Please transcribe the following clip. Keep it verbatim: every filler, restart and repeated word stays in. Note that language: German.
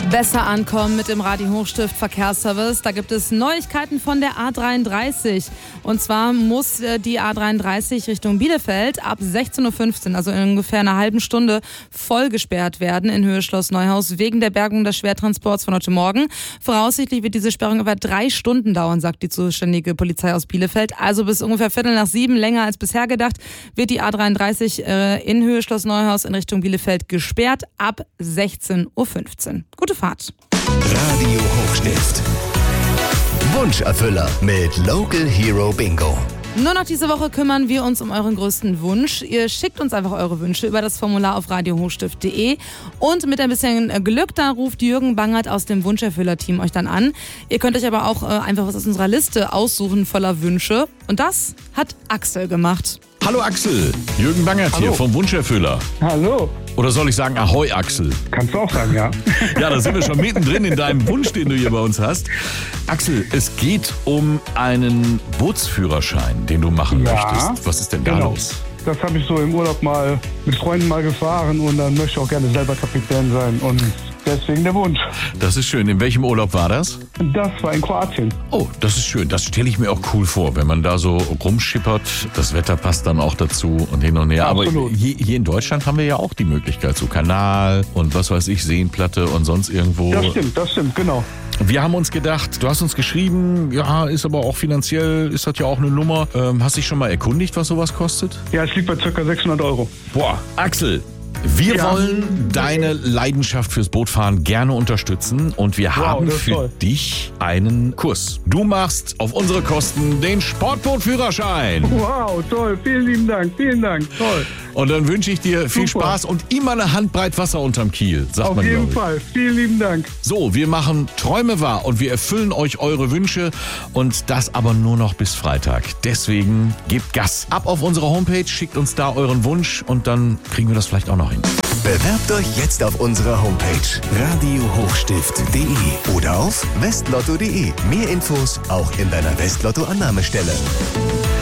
Besser ankommen mit dem Radio Hochstift Verkehrsservice. Da gibt es Neuigkeiten von der A dreiunddreißig. Und zwar muss die A dreiunddreißig Richtung Bielefeld ab sechzehn Uhr fünfzehn, also in ungefähr einer halben Stunde, voll gesperrt werden in Höhe Schloss Neuhaus wegen der Bergung des Schwertransports von heute Morgen. Voraussichtlich wird diese Sperrung über drei Stunden dauern, sagt die zuständige Polizei aus Bielefeld. Also bis ungefähr Viertel nach sieben, länger als bisher gedacht, wird die A dreiunddreißig äh, in Höhe Schloss Neuhaus in Richtung Bielefeld gesperrt ab sechzehn Uhr fünfzehn. Gute Fahrt. Radio Hochstift. Wunscherfüller mit Local Hero Bingo. Nur noch diese Woche kümmern wir uns um euren größten Wunsch. Ihr schickt uns einfach eure Wünsche über das Formular auf radio hochstift punkt de und mit ein bisschen Glück, da ruft Jürgen Bangert aus dem Wunscherfüller-Team euch dann an. Ihr könnt euch aber auch äh, einfach was aus unserer Liste aussuchen voller Wünsche und das hat Axel gemacht. Hallo Axel, Jürgen Bangert Hallo. hier vom Wunscherfüller. Hallo. Oder soll ich sagen Ahoi Axel? Kannst du auch sagen, ja. Ja, da sind wir schon mittendrin in deinem Wunsch, den du hier bei uns hast. Axel, es geht um einen Bootsführerschein, den du machen Ja, möchtest. Was ist denn da genau. los? Das habe ich so im Urlaub mal mit Freunden mal gefahren und dann möchte ich auch gerne selber Kapitän sein und deswegen der Wunsch. Das ist schön. In welchem Urlaub war das? Das war in Kroatien. Oh, das ist schön. Das stelle ich mir auch cool vor, wenn man da so rumschippert. Das Wetter passt dann auch dazu und hin und her. Absolut. Aber hier, hier in Deutschland haben wir ja auch die Möglichkeit, so Kanal und was weiß ich, Seenplatte und sonst irgendwo. Das stimmt, das stimmt, genau. Wir haben uns gedacht, du hast uns geschrieben, ja, ist aber auch finanziell, ist das ja auch eine Nummer. Ähm, hast dich schon mal erkundigt, was sowas kostet? Ja, es liegt bei ca. sechshundert Euro. Boah, Axel, wir Ja. wollen deine Leidenschaft fürs Bootfahren gerne unterstützen und wir Wow, haben das ist für toll. dich einen Kurs. Du machst auf unsere Kosten den Sportbootführerschein. Wow, toll, vielen lieben Dank, vielen Dank, toll. Und dann wünsche ich dir viel Super. Spaß und immer eine Handbreit Wasser unterm Kiel, sagt Auf man, jeden glaub ich. Fall, vielen lieben Dank. So, wir machen Träume wahr und wir erfüllen euch eure Wünsche und das aber nur noch bis Freitag. Deswegen gebt Gas. Ab auf unsere Homepage, schickt uns da euren Wunsch und dann kriegen wir das vielleicht auch noch hin. Bewerbt euch jetzt auf unserer Homepage radio hochstift punkt de oder auf westlotto punkt de. Mehr Infos auch in deiner Westlotto-Annahmestelle.